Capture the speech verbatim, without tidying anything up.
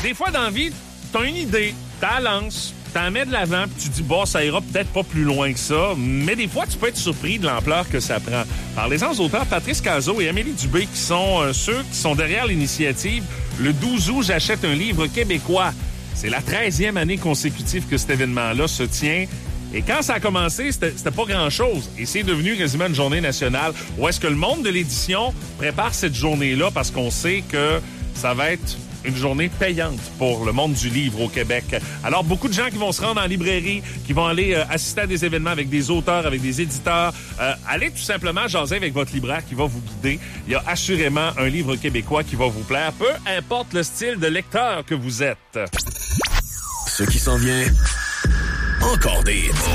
des fois, dans la vie, t'as une idée, t'as la lance, t'en mets de l'avant, puis tu dis, bon, ça ira peut-être pas plus loin que ça, mais des fois, tu peux être surpris de l'ampleur que ça prend. Parlez-en aux auteurs Patrice Cazot et Amélie Dubé, qui sont euh, ceux qui sont derrière l'initiative. Le douze août, j'achète un livre québécois. C'est la treizième année consécutive que cet événement-là se tient. Et quand ça a commencé, c'était, c'était pas grand-chose. Et c'est devenu quasiment une journée nationale. Où est-ce que le monde de l'édition prépare cette journée-là parce qu'on sait que ça va être une journée payante pour le monde du livre au Québec. Alors, beaucoup de gens qui vont se rendre en librairie, qui vont aller euh, assister à des événements avec des auteurs, avec des éditeurs. Euh, allez tout simplement jaser avec votre libraire qui va vous guider. Il y a assurément un livre québécois qui va vous plaire, peu importe le style de lecteur que vous êtes. Ce qui s'en vient, encore des hits.